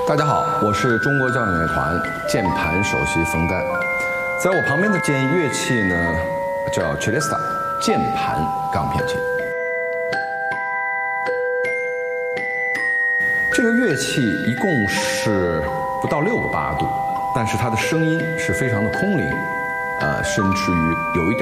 大家好，我是中国交响乐团键盘首席冯丹，在我旁边的这件乐器呢，叫 Celesta 键盘钢片琴。这个乐器一共是不到6个8度，但是它的声音是非常的空灵，甚至于有一点